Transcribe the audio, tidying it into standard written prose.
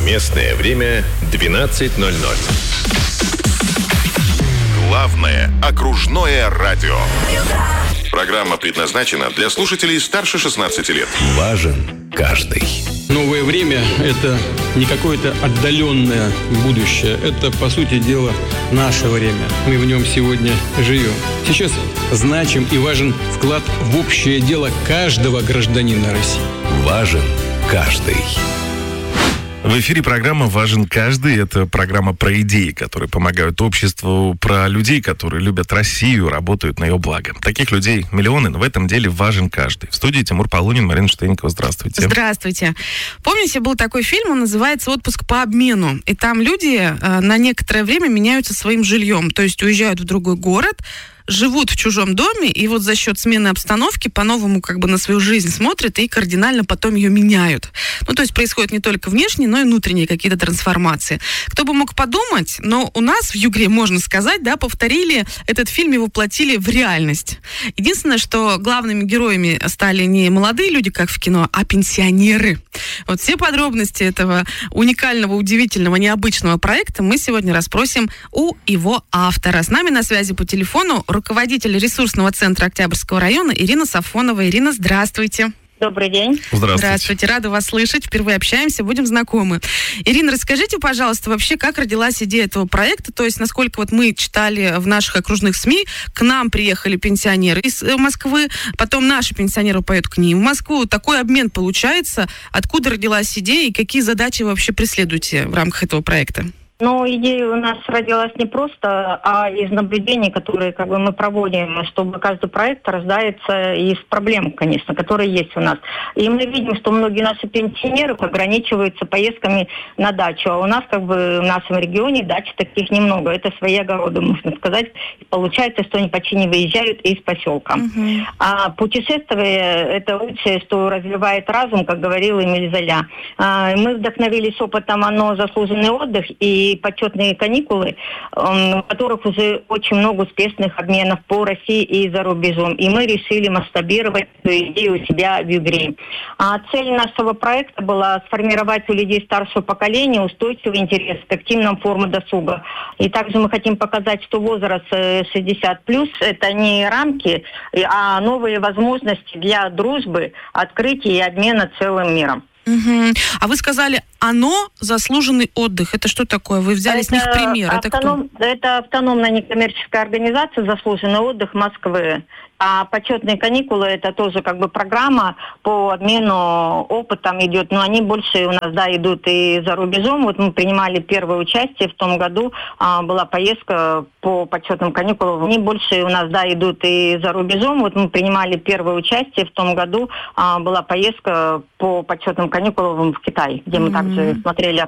Местное время 12:00. Главное окружное радио. Программа предназначена для слушателей старше 16 лет. Важен каждый. Новое время – это не какое-то отдаленное будущее. Это, по сути дела, наше время. Мы в нем сегодня живем. Сейчас значим и важен вклад в общее дело каждого гражданина России. Важен каждый. В эфире программа «Важен каждый». Это программа про идеи, которые помогают обществу, про людей, которые любят Россию, работают на ее благо. Таких людей миллионы, но в этом деле важен каждый. В студии Тимур Полунин, Марина Штейникова. Здравствуйте. Здравствуйте. Помните, был такой фильм, он называется «Отпуск по обмену». И там люди на некоторое время меняются своим жильем. То есть уезжают в другой город, живут в чужом доме, и вот за счет смены обстановки по-новому как бы на свою жизнь смотрят и кардинально потом ее меняют. Ну, то есть происходят не только внешние, но и внутренние какие-то трансформации. Кто бы мог подумать, но у нас в Югре, можно сказать, да, повторили этот фильм и воплотили в реальность. Единственное, что главными героями стали не молодые люди, как в кино, а пенсионеры. Вот все подробности этого уникального, удивительного, необычного проекта мы сегодня расспросим у его автора. С нами на связи по телефону руководитель ресурсного центра Октябрьского района Ирина Сафонова. Ирина, здравствуйте. Добрый день. Здравствуйте. Рада вас слышать. Впервые общаемся, будем знакомы. Ирина, расскажите, пожалуйста, вообще, как родилась идея этого проекта? То есть, насколько вот мы читали в наших окружных СМИ, к нам приехали пенсионеры из Москвы, потом наши пенсионеры поедут к ним в Москву. Такой обмен получается. Откуда родилась идея и какие задачи вы вообще преследуете в рамках этого проекта? Ну, идея у нас родилась не просто, а из наблюдений, которые как бы мы проводим, чтобы каждый проект рождается из проблем, конечно, которые есть у нас. И мы видим, что многие наши пенсионеры ограничиваются поездками на дачу, а у нас как бы в нашем регионе дач таких немного. Это свои огороды, можно сказать. И получается, что они почти не выезжают из поселка. Uh-huh. А путешествие – это лучшее, что развивает разум, как говорил Эмиль Золя. Мы вдохновились опытом «Оно заслуженный отдых» и почетные каникулы, у которых уже очень много успешных обменов по России и за рубежом. И мы решили масштабировать эту идею у себя в Югре. А цель нашего проекта была сформировать у людей старшего поколения устойчивый интерес к активным формам досуга. И также мы хотим показать, что возраст 60+, это не рамки, а новые возможности для дружбы, открытия и обмена целым миром. Угу. А вы сказали, «Оно заслуженный отдых». Это что такое? Вы взяли с них пример. Это кто? Это автономная некоммерческая организация «Заслуженный отдых» Москвы. А почетные каникулы – это тоже как бы программа по обмену опытом идет. Но они больше у нас, да, идут и за рубежом. Вот мы принимали первое участие в том году. Была поездка по почетным каникулам. Они больше у нас, да, идут и за рубежом. Вот мы принимали первое участие в том году. Была поездка по почетным каникулам в Китай, где мы также смотрели